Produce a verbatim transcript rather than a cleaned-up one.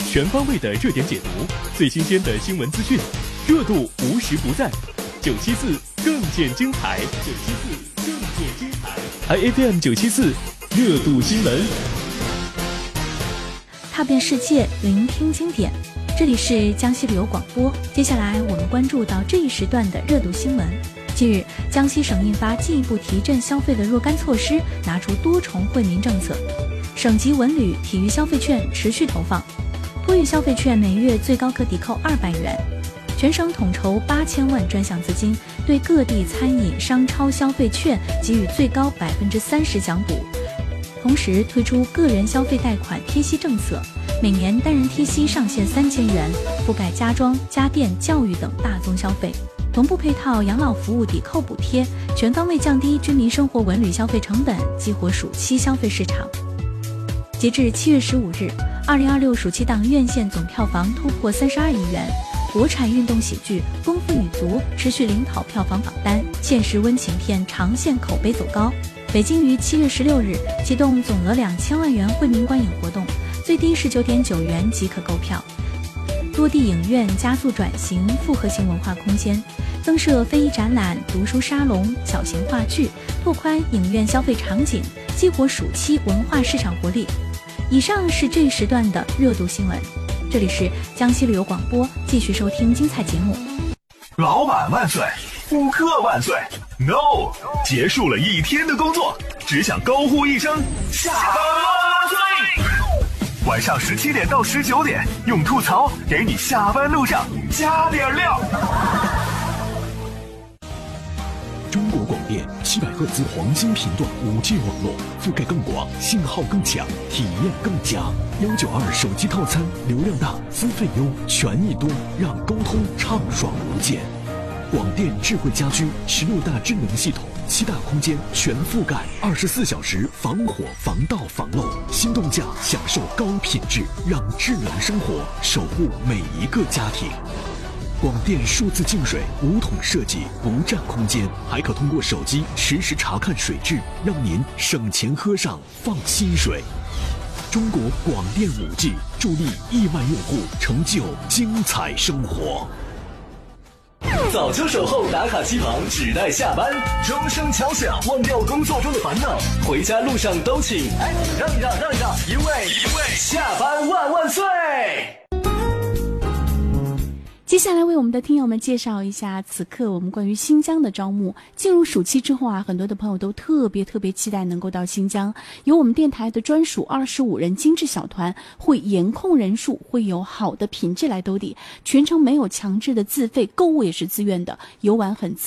全方位的热点解读，最新鲜的新闻资讯，热度无时不在。九七四更见精彩，九七四更见精彩 ，I F M 九七四热度新闻， 踏遍世界，聆听经典。这里是江西旅游广播。接下来我们关注到这一时段的热度新闻。近日，江西省印发进一步提振消费的若干措施，拿出多重惠民政策。省级文旅、体育消费券持续投放，托育消费券每月最高可抵扣二百元。全省统筹八千万专项资金，对各地餐饮商超消费券给予最高百分之三十奖补。同时推出个人消费贷款贴息政策，每年单人贴息上限三千元，覆盖家装、家电、教育等大宗消费。同步配套养老服务抵扣补贴，全方位降低居民生活文旅消费成本，激活暑期消费市场。截至七月十五日，二零二六暑期档院线总票房突破三十二亿元。国产运动喜剧《功夫女足》持续领跑票房榜单，现实温情片长线口碑走高。北京于七月十六日启动总额两千万元惠民观影活动，最低十九点九元即可购票。多地影院加速转型复合型文化空间，增设非遗展览、读书沙龙、小型话剧，拓宽影院消费场景，激活暑期文化市场活力。以上是这一时段的热度新闻。这里是江西旅游广播，继续收听精彩节目。 老板万岁，顾客万岁 ！No， 结束了一天的工作，只想高呼一声下班万岁！晚上十七点到十九点，用吐槽给你下班路上加点料。 中国广电七百赫兹黄金频段 五 G 网络，覆盖更广，信号更强，体验更佳。幺九二手机套餐，流量大，资费优，权益多，让沟通畅爽无间。广电智慧家居十六大智能系统，七大空间全覆盖，二十四小时防火防盗防漏，心动价享受高品质，让智能生活守护每一个家庭。广电数字净水无桶设计，不占空间，还可通过手机实时查看水质，让您省钱喝上放心水。中国广电 五 G 助力亿万用户成就精彩生活。 早就守候打卡机旁，只待下班，钟声敲响，忘掉工作中的烦恼，回家路上都请哎让一让让一让，因为因为下班万万岁。 接下来为我们的听友们介绍一下此刻我们关于新疆的招募。进入暑期之后啊，很多的朋友都特别特别期待能够到新疆，有我们电台的专属二十五人精致小团，会严控人数，会有好的品质来兜底，全程没有强制的自费，购物也是自愿的，游玩很自